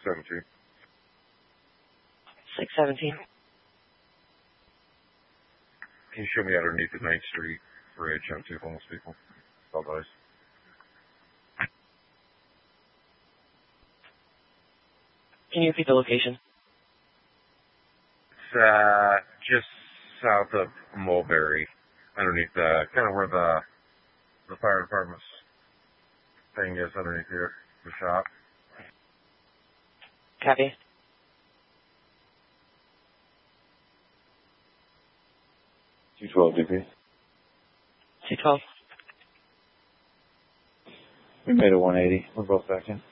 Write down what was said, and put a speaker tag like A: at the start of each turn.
A: 617.
B: 617.
A: Can you show me underneath the 9th Street Bridge on 2 homeless people? Otherwise.
B: Can you repeat the location?
A: It's just south of Mulberry, underneath kind of where the fire department's thing is, underneath here, the shop.
B: Copy.
A: $212 DP.
B: 212.
A: We made a 180. We're both back in.